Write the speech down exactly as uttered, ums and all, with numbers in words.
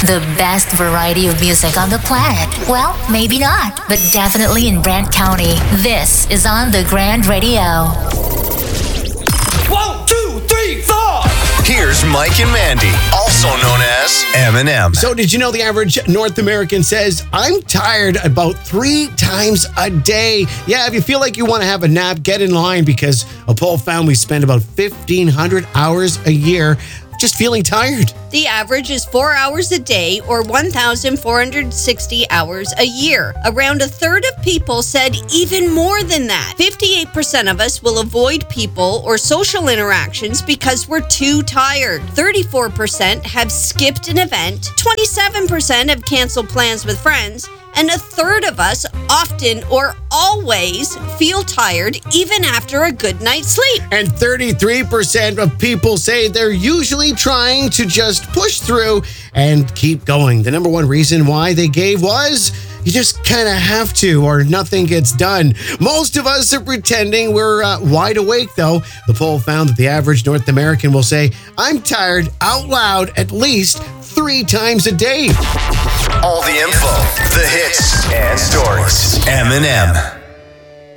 The best variety of music on the planet. Well, maybe not, but definitely in Brant County. This is on the Grand Radio. One, two, three, four. Here's Mike and Mandy, also known as M and M. So did you know the average North American says, I'm tired about three times a day? Yeah, if you feel like you want to have a nap, get in line because a poll found we spend about fifteen hundred hours a year just feeling tired. The average is four hours a day or one thousand four hundred sixty hours a year. Around a third of people said even more than that. fifty-eight percent of us will avoid people or social interactions because we're too tired. thirty-four percent have skipped an event. twenty-seven percent have canceled plans with friends. And a third of us often or always feel tired even after a good night's sleep. And thirty-three percent of people say they're usually trying to just push through and keep going. The number one reason why they gave was you just kind of have to or nothing gets done. Most of us are pretending we're uh, wide awake, though. The poll found that the average North American will say, I'm tired out loud at least three times a day. All the info, the hits, and stories. M and M.